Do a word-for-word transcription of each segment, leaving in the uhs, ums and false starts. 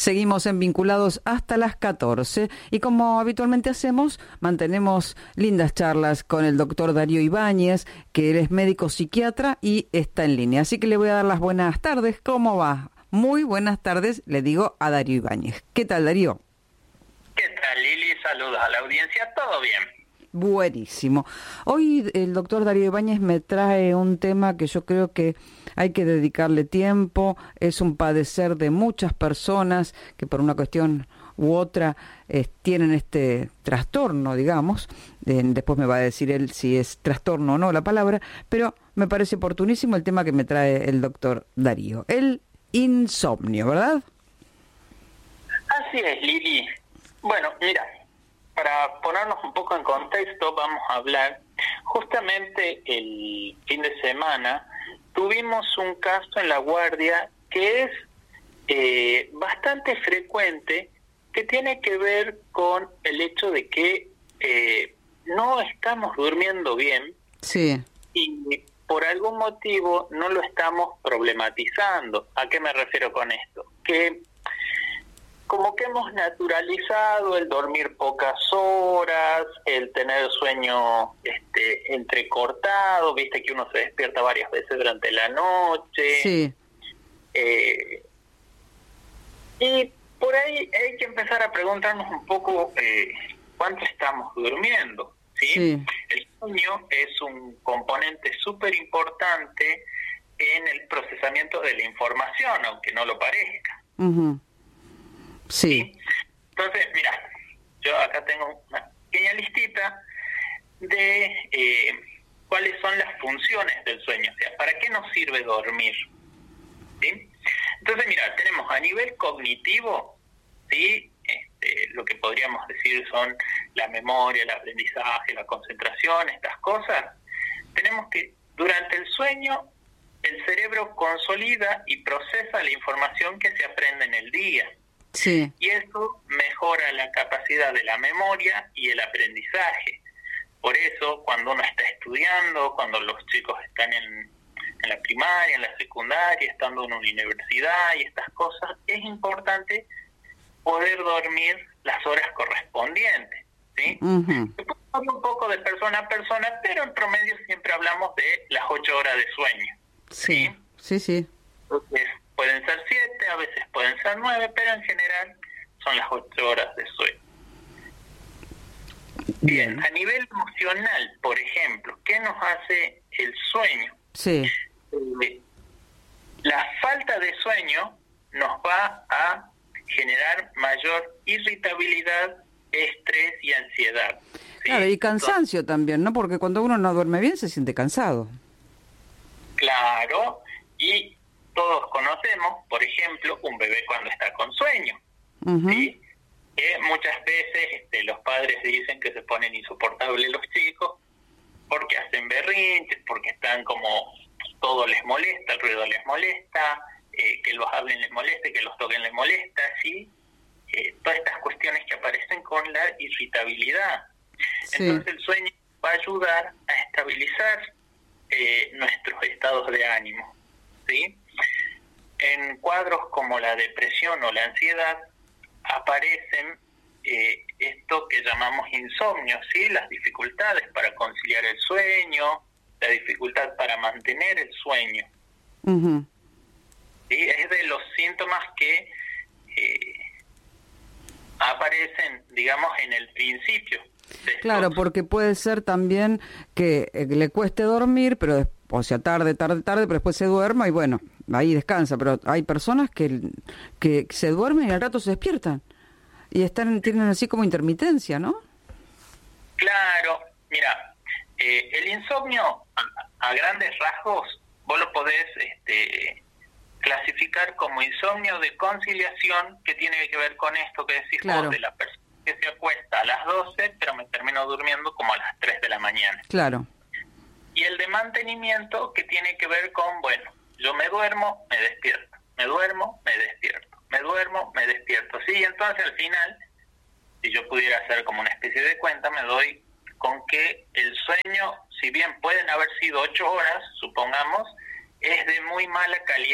Seguimos en Vinculados hasta las catorce y como habitualmente hacemos, mantenemos lindas charlas con el doctor Darío Ibáñez, que él es médico psiquiatra y está en línea. Así que le voy a dar las buenas tardes. ¿Cómo va? Muy buenas tardes, le digo a Darío Ibáñez. ¿Qué tal, Darío? ¿Qué tal, Lili? Saludos a la audiencia. ¿Todo bien? Buenísimo. Hoy el doctor Darío Ibáñez me trae un tema que yo creo que hay que dedicarle tiempo. Es un padecer de muchas personas que por una cuestión u otra eh, tienen este trastorno, digamos. Eh, después me va a decir él si es trastorno o no la palabra, pero me parece oportunísimo el tema que me trae el doctor Darío. El insomnio, ¿verdad? Así es, Lili. Bueno, mira, para ponernos un poco en contexto, vamos a hablar. Justamente el fin de semana tuvimos un caso en La Guardia que es eh, bastante frecuente, que tiene que ver con el hecho de que eh, no estamos durmiendo bien. Sí. Y por algún motivo no lo estamos problematizando. ¿A qué me refiero con esto? Que como que hemos naturalizado el dormir pocas horas, el tener sueño este entrecortado, viste que uno se despierta varias veces durante la noche. Sí. Eh, y por ahí hay que empezar a preguntarnos un poco eh, cuánto estamos durmiendo, ¿sí? Sí. El sueño es un componente súper importante en el procesamiento de la información, aunque no lo parezca. Uh-huh. Sí. Entonces, mira, yo acá tengo una pequeña listita de eh, cuáles son las funciones del sueño, o sea, ¿para qué nos sirve dormir? ¿Sí? Entonces, mira, tenemos a nivel cognitivo, ¿sí? Este, lo que podríamos decir son la memoria, el aprendizaje, la concentración, estas cosas. Tenemos que durante el sueño el cerebro consolida y procesa la información que se aprende en el día. Sí. Y eso mejora la capacidad de la memoria y el aprendizaje. Por eso, cuando uno está estudiando, cuando los chicos están en, en la primaria, en la secundaria, estando en una universidad y estas cosas, es importante poder dormir las horas correspondientes, ¿sí? Uh-huh. Después habla un poco de persona a persona, pero en promedio siempre hablamos de las ocho horas de sueño. Sí, sí, sí. Entonces, pueden ser siete, a veces pueden ser nueve, pero en general son las ocho horas de sueño. Bien. Bien, a nivel emocional, por ejemplo, ¿qué nos hace el sueño? Sí. Eh, la falta de sueño nos va a generar mayor irritabilidad, estrés y ansiedad, ¿sí? Claro, y cansancio Entonces, también, ¿no? Porque cuando uno no duerme bien se siente cansado. Claro, y todos conocemos, por ejemplo, un bebé cuando está con sueño, uh-huh. ¿sí? Que muchas veces este, los padres dicen que se ponen insoportables los chicos porque hacen berrinches, porque están como todo les molesta, el ruido les molesta, eh, que los hablen les molesta, que los toquen les molesta, ¿sí? Eh, todas estas cuestiones que aparecen con la irritabilidad. Sí. Entonces el sueño va a ayudar a estabilizar eh, nuestros estados de ánimo, ¿sí? En cuadros como la depresión o la ansiedad aparecen eh, esto que llamamos insomnio, ¿sí? Las dificultades para conciliar el sueño, la dificultad para mantener el sueño. Uh-huh. ¿Sí? Es de los síntomas que eh, aparecen, digamos, en el principio. Claro, porque puede ser también que eh, le cueste dormir, pero o sea, tarde, tarde, tarde, pero después se duerma y bueno, ahí descansa. Pero hay personas que, que se duermen y al rato se despiertan y están tienen así como intermitencia, ¿no? Claro, mira, eh, el insomnio a, a grandes rasgos vos lo podés este, clasificar como insomnio de conciliación, que tiene que ver con esto que decís claro. vos, de la persona que se acuesta a las doce, pero me termino durmiendo como a las tres de la mañana. Claro. Y el de mantenimiento, que tiene que ver con, bueno, yo me duermo, me despierto, me duermo, me despierto, me duermo, me despierto. Sí, entonces al final, si yo pudiera hacer como una especie de cuenta, me doy con que el sueño, si bien pueden haber sido ocho horas, supongamos, es de muy mala calidad,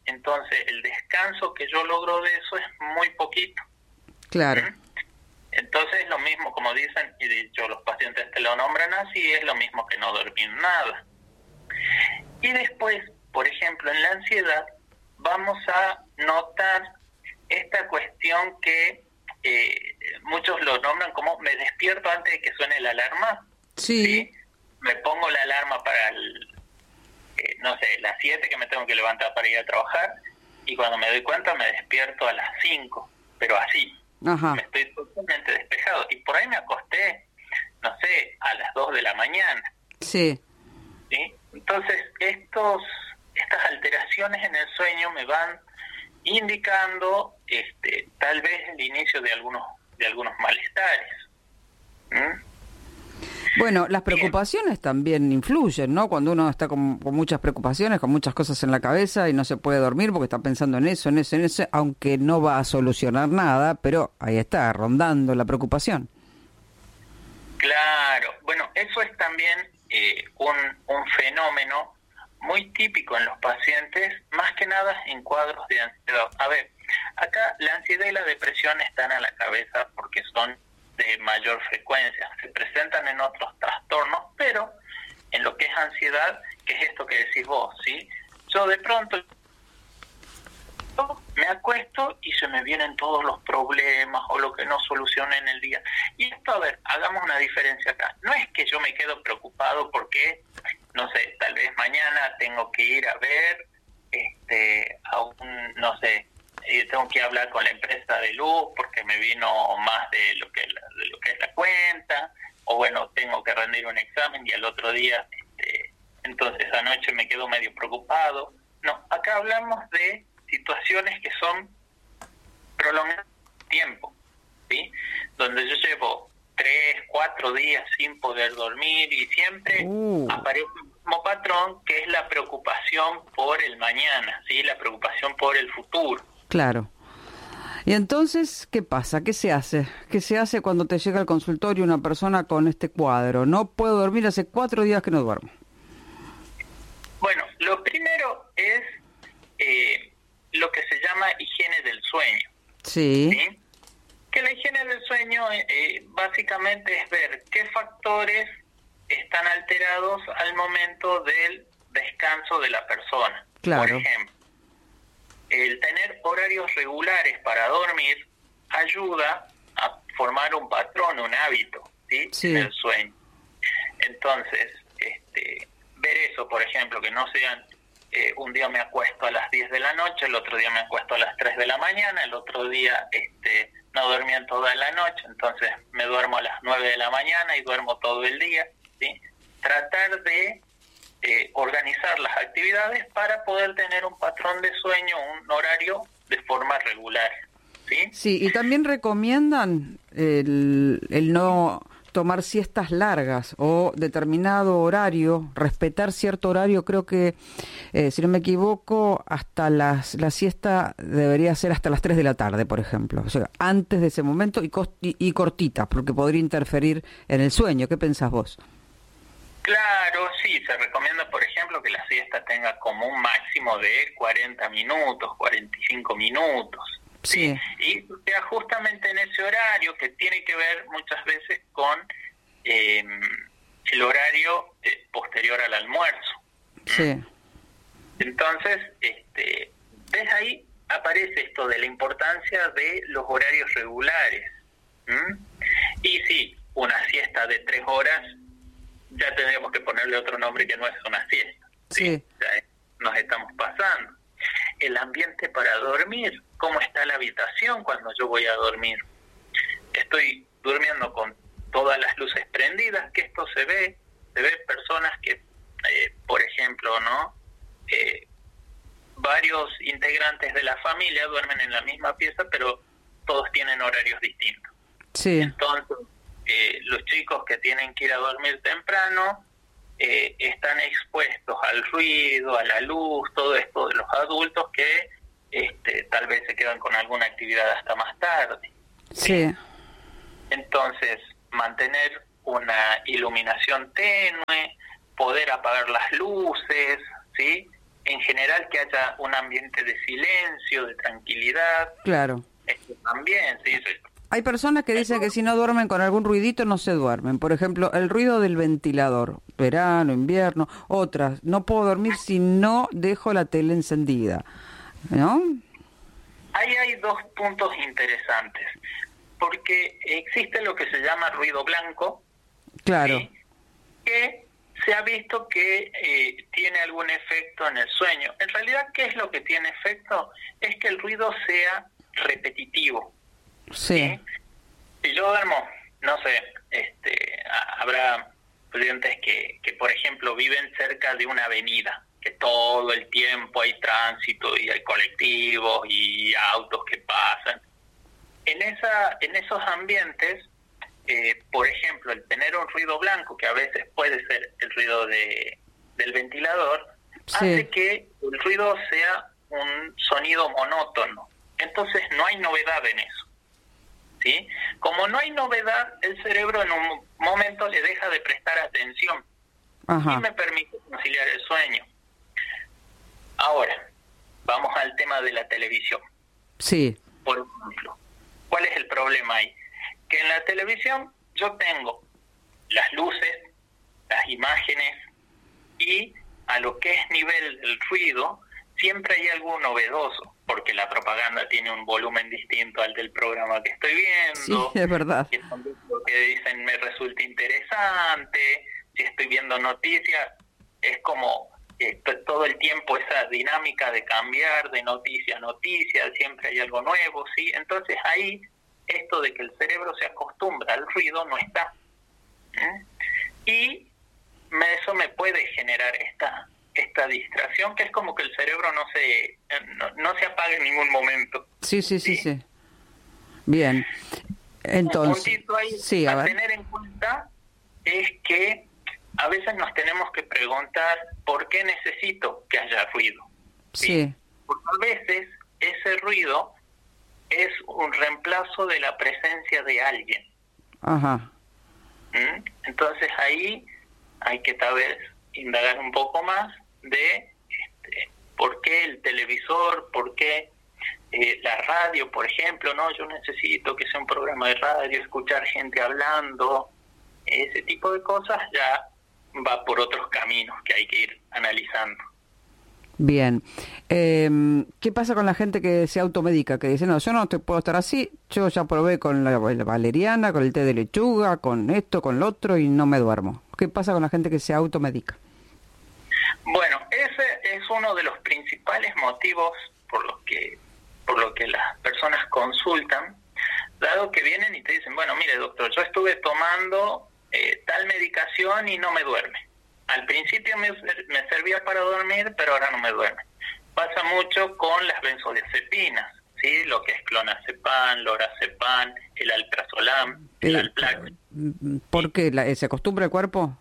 entonces el descanso que yo logro de eso es muy poquito. Claro. ¿Mm? Entonces es lo mismo, como dicen, y de hecho los pacientes te lo nombran así, es lo mismo que no dormir nada. Y después, por ejemplo, en la ansiedad, vamos a notar esta cuestión que eh, muchos lo nombran como me despierto antes de que suene la alarma. Sí. ¿Sí? Me pongo la alarma para, el, eh, no sé, las siete que me tengo que levantar para ir a trabajar, y cuando me doy cuenta me despierto a las cinco, pero así. Ajá. Me estoy totalmente despejado. Y por ahí me acosté, no sé, a las dos de la mañana. Sí. ¿Sí? Entonces, estos estas alteraciones en el sueño me van indicando este tal vez el inicio de algunos de algunos malestares. ¿Mm? Bueno, las preocupaciones Bien. también influyen, ¿no? Cuando uno está con, con muchas preocupaciones, con muchas cosas en la cabeza y no se puede dormir porque está pensando en eso, en eso, en eso, aunque no va a solucionar nada, pero ahí está, rondando la preocupación. Claro, bueno, eso es también eh, un, un fenómeno muy típico en los pacientes, más que nada en cuadros de ansiedad. A ver, acá la ansiedad y la depresión están a la cabeza porque son de mayor frecuencia, se presentan en otros trastornos, pero en lo que es ansiedad, que es esto que decís vos, ¿sí? Yo de pronto me acuesto y se me vienen todos los problemas o lo que no solucioné en el día. Y esto, a ver, hagamos una diferencia acá. No es que yo me quedo preocupado porque, no sé, tal vez mañana tengo que ir a ver este a un, no sé, tengo que hablar con la empresa de luz porque me vino más de lo que de lo que es la cuenta, o bueno, tengo que rendir un examen y al otro día este, entonces anoche me quedo medio preocupado. No, acá hablamos de situaciones que son prolongadas en tiempo, ¿sí? Donde yo llevo tres, cuatro días sin poder dormir y siempre uh. aparece el mismo patrón, que es la preocupación por el mañana, ¿sí? La preocupación por el futuro. Claro. Y entonces, ¿qué pasa? ¿Qué se hace? ¿Qué se hace cuando te llega al consultorio una persona con este cuadro? No puedo dormir, hace cuatro días que no duermo. Bueno, lo primero es eh, lo que se llama higiene del sueño. Sí. ¿Sí? Que la higiene del sueño eh, básicamente es ver qué factores están alterados al momento del descanso de la persona. Claro. Por ejemplo, el tener horarios regulares para dormir ayuda a formar un patrón, un hábito, ¿sí? Sí. En el sueño. Entonces, este, ver eso, por ejemplo, que no sean eh, un día me acuesto a las diez de la noche, el otro día me acuesto a las tres de la mañana, el otro día este, no dormí en toda la noche, entonces me duermo a las nueve de la mañana y duermo todo el día, ¿sí? Tratar de Eh, organizar las actividades para poder tener un patrón de sueño, un horario de forma regular, ¿sí? Sí, y también recomiendan el, el no tomar siestas largas o determinado horario, respetar cierto horario. Creo que, eh, si no me equivoco, hasta las la siesta debería ser hasta las tres de la tarde, por ejemplo. O sea, antes de ese momento y, cost, y, y cortita, porque podría interferir en el sueño. ¿Qué pensás vos? Claro, sí, se recomienda, por ejemplo, que la siesta tenga como un máximo de cuarenta minutos, cuarenta y cinco minutos. Sí. Y sea justamente en ese horario que tiene que ver muchas veces con eh, el horario eh, posterior al almuerzo. Sí. Entonces, este, ¿ves? Ahí aparece esto de la importancia de los horarios regulares. ¿Mm? Y sí, una siesta de tres horas ya tendríamos que ponerle otro nombre que no es una siesta. Sí. ¿Sí? Ya nos estamos pasando. El ambiente para dormir, ¿cómo está la habitación cuando yo voy a dormir? Estoy durmiendo con todas las luces prendidas, que esto se ve, se ve personas que, eh, por ejemplo, ¿no? Eh, varios integrantes de la familia duermen en la misma pieza, pero todos tienen horarios distintos. Sí. Entonces, Eh, los chicos que tienen que ir a dormir temprano eh, están expuestos al ruido, a la luz, todo esto de los adultos que este, tal vez se quedan con alguna actividad hasta más tarde. Sí. Entonces, mantener una iluminación tenue, poder apagar las luces, ¿sí? en general que haya un ambiente de silencio, de tranquilidad. Claro. Esto también, sí, sí. Hay personas que dicen que si no duermen con algún ruidito no se duermen. Por ejemplo, el ruido del ventilador, verano, invierno. Otras, no puedo dormir si no dejo la tele encendida, ¿no? Ahí hay dos puntos interesantes, porque existe lo que se llama ruido blanco, claro, ¿sí? Que se ha visto que eh, tiene algún efecto en el sueño. En realidad, ¿qué es lo que tiene efecto? Es que el ruido sea repetitivo. Sí. ¿Sí? Si yo duermo, no sé, este, habrá clientes que, que, por ejemplo, viven cerca de una avenida, que todo el tiempo hay tránsito y hay colectivos y autos que pasan. En esa, en esos ambientes, eh, por ejemplo, el tener un ruido blanco, que a veces puede ser el ruido de, del ventilador, sí, hace que el ruido sea un sonido monótono. Entonces no hay novedad en eso. ¿Sí? Como no hay novedad, el cerebro en un momento le deja de prestar atención. Ajá. Y me permite conciliar el sueño. Ahora, vamos al tema de la televisión. Sí. Por ejemplo, ¿cuál es el problema ahí? Que en la televisión yo tengo las luces, las imágenes y a lo que es nivel del ruido, siempre hay algo novedoso, porque la propaganda tiene un volumen distinto al del programa que estoy viendo. Sí, es verdad. Y lo que dicen me resulta interesante. Si estoy viendo noticias, es como eh, todo el tiempo esa dinámica de cambiar de noticia a noticia, siempre hay algo nuevo, ¿sí? Entonces ahí, esto de que el cerebro se acostumbra al ruido no está. ¿Eh? Y me, eso me puede generar esta... esta distracción, que es como que el cerebro no se no, no se apaga en ningún momento. Sí, sí, sí, sí. sí. Bien. Entonces, un puntito ahí sí, a, a ver. tener en cuenta es que a veces nos tenemos que preguntar por qué necesito que haya ruido. Sí. sí. Porque a veces ese ruido es un reemplazo de la presencia de alguien. Ajá. ¿Mm? Entonces ahí hay que tal vez indagar un poco más de este, por qué el televisor, por qué eh, la radio, por ejemplo, no, yo necesito que sea un programa de radio, escuchar gente hablando, ese tipo de cosas ya va por otros caminos que hay que ir analizando. Bien. Eh, ¿Qué pasa con la gente que se automedica? Que dice, no, yo no te puedo estar así, yo ya probé con la, la valeriana, con el té de lechuga, con esto, con lo otro y no me duermo. ¿Qué pasa con la gente que se automedica? Bueno, ese es uno de los principales motivos por los que por lo que las personas consultan, dado que vienen y te dicen, bueno, mire doctor, yo estuve tomando eh, tal medicación y no me duerme. Al principio me, me servía para dormir, pero ahora no me duerme. Pasa mucho con las benzodiazepinas, ¿sí? Lo que es clonazepam, lorazepam, el alprazolam, el eh, Alplax. ¿Por qué? ¿La, ¿Se acostumbra el cuerpo?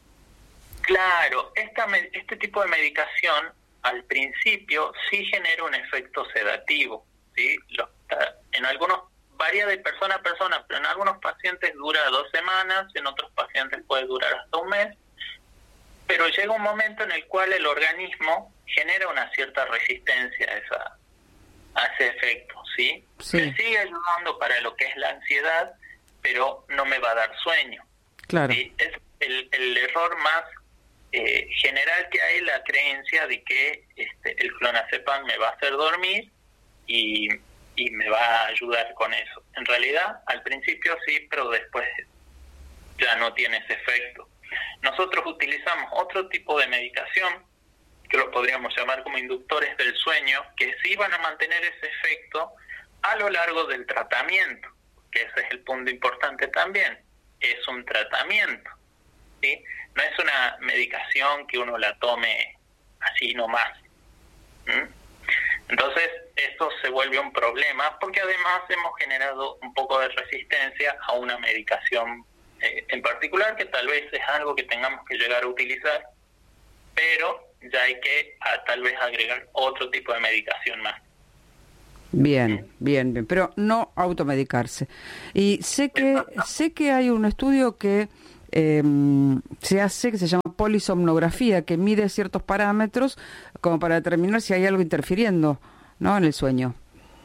Claro, esta, este tipo de medicación al principio sí genera un efecto sedativo, ¿sí? Los, en algunos, varía de persona a persona, pero en algunos pacientes dura dos semanas, en otros pacientes puede durar hasta un mes, pero llega un momento en el cual el organismo genera una cierta resistencia a, esa, a ese efecto, ¿sí? Sí. Me sigue ayudando para lo que es la ansiedad, pero no me va a dar sueño. Claro. ¿Sí? Es el, el error más Eh, general que hay la creencia de que este, el clonazepam me va a hacer dormir y, y me va a ayudar con eso. En realidad, al principio sí, pero después ya no tiene ese efecto. Nosotros utilizamos otro tipo de medicación, que lo podríamos llamar como inductores del sueño, que sí van a mantener ese efecto a lo largo del tratamiento, que ese es el punto importante también. Es un tratamiento, ¿sí? No es una medicación que uno la tome así nomás. ¿Mm? Entonces, esto se vuelve un problema porque además hemos generado un poco de resistencia a una medicación eh, en particular, que tal vez es algo que tengamos que llegar a utilizar, pero ya hay que a, tal vez agregar otro tipo de medicación más. Bien, bien, bien, pero no automedicarse. Y sé que sé que hay un estudio que eh, se hace que se llama polisomnografía, que mide ciertos parámetros como para determinar si hay algo interfiriendo, ¿no?, en el sueño.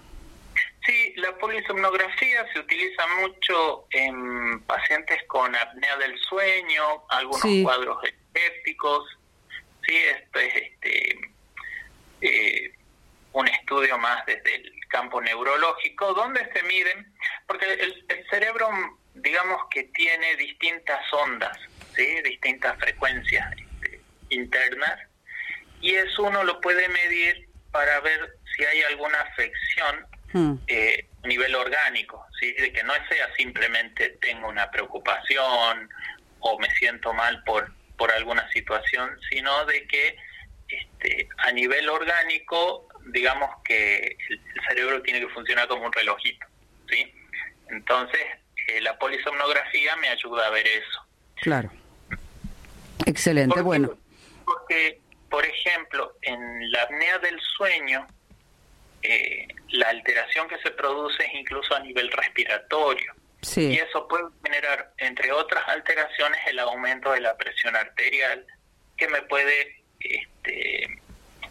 Sí, la polisomnografía se utiliza mucho en pacientes con apnea del sueño, algunos sí. cuadros epilépticos. Sí, esto es este, eh, un estudio más desde el campo neurológico, donde se miden, porque el, el cerebro, digamos que tiene distintas ondas, ¿sí?, distintas frecuencias este, internas, y eso uno lo puede medir para ver si hay alguna afección hmm. eh, a nivel orgánico, ¿sí?, de que no sea simplemente tengo una preocupación o me siento mal por, por alguna situación, sino de que este, a nivel orgánico, digamos que el, el cerebro tiene que funcionar como un relojito, ¿sí? Entonces, eh, la polisomnografía me ayuda a ver eso. Claro. Excelente, porque, bueno. Porque, por ejemplo, en la apnea del sueño, eh, la alteración que se produce es incluso a nivel respiratorio. Sí. Y eso puede generar, entre otras alteraciones, el aumento de la presión arterial, que me puede este,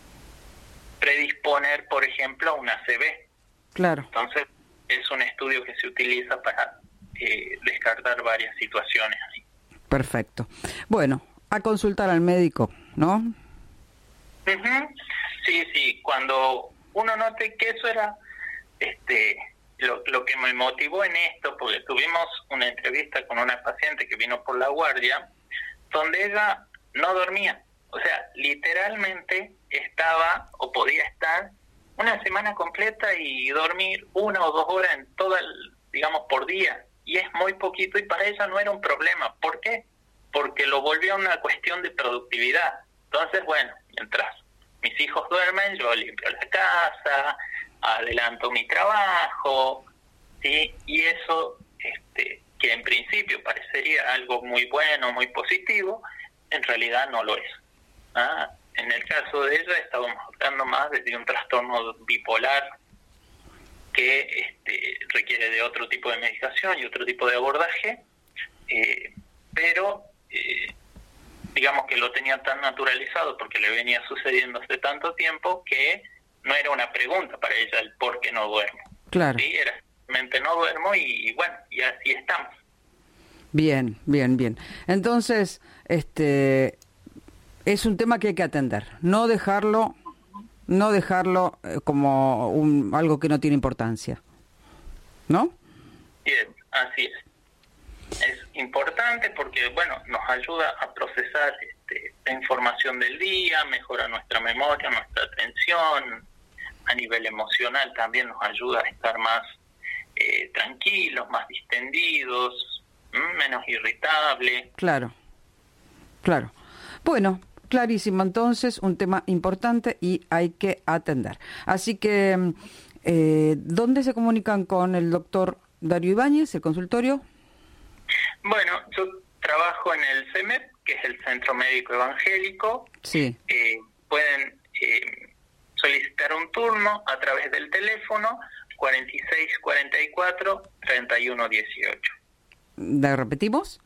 predisponer, por ejemplo, a una A C V. Claro. Entonces, es un estudio que se utiliza para eh, descartar varias situaciones ahí. Perfecto. Bueno, a consultar al médico, ¿no? Uh-huh. Sí, sí. Cuando uno note que eso era este lo, lo que me motivó en esto, porque tuvimos una entrevista con una paciente que vino por la guardia, donde ella no dormía. O sea, literalmente estaba o podía estar una semana completa y dormir una o dos horas en toda, el, digamos, por día. Y es muy poquito y para ella no era un problema. ¿Por qué? Porque lo volvió una cuestión de productividad. Entonces, bueno, mientras mis hijos duermen, yo limpio la casa, adelanto mi trabajo, ¿sí? Y eso, este, que en principio parecería algo muy bueno, muy positivo, en realidad no lo es. ¿Ah? En el caso de ella estábamos hablando más de un trastorno bipolar que este, requiere de otro tipo de medicación y otro tipo de abordaje, eh, pero eh, digamos que lo tenía tan naturalizado porque le venía sucediendo hace tanto tiempo que no era una pregunta para ella el por qué no duermo. Claro. Sí, era simplemente no duermo y, y bueno, y así estamos. Bien, bien, bien. Entonces, este... es un tema que hay que atender, no dejarlo, no dejarlo eh, como un, algo que no tiene importancia, ¿no? Bien, así es. Es importante porque, bueno, nos ayuda a procesar este, la información del día, mejora nuestra memoria, nuestra atención, a nivel emocional también nos ayuda a estar más eh, tranquilos, más distendidos, menos irritables. Claro, claro. Bueno, clarísimo, entonces, un tema importante y hay que atender. Así que, eh, ¿dónde se comunican con el doctor Darío Ibáñez, el consultorio? Bueno, yo trabajo en el C E M E P, que es el Centro Médico Evangélico. Sí. Eh, pueden eh, solicitar un turno a través del teléfono cuarenta y seis cuarenta y cuatro treinta y uno dieciocho. ¿La repetimos?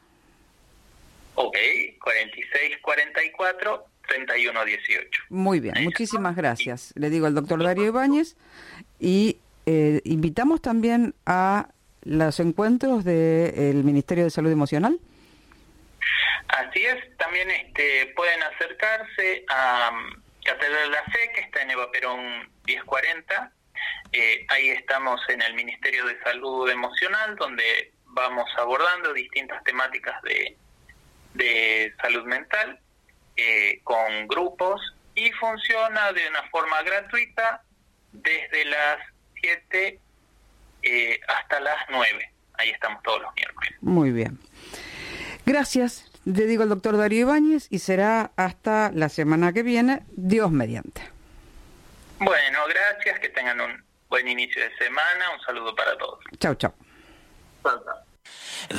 Ok, cuarenta y seis cuarenta y cuatro treinta y uno dieciocho. Muy bien, ahí muchísimas está. Gracias. Le digo al doctor Darío Ibáñez y eh, invitamos también a los encuentros del Ministerio de Salud Emocional. Así es, también este pueden acercarse a um, Catedral de la Fe, que está en Eva Perón diez cuarenta. Eh, ahí estamos en el Ministerio de Salud Emocional, donde vamos abordando distintas temáticas de de salud mental eh, con grupos y funciona de una forma gratuita desde las siete eh, hasta las nueve. Ahí estamos todos los miércoles. Muy bien. Gracias, le digo al doctor Darío Ibáñez y será hasta la semana que viene, Dios mediante. Bueno, gracias, que tengan un buen inicio de semana, un saludo para todos. Chau, chau. Chau, chau.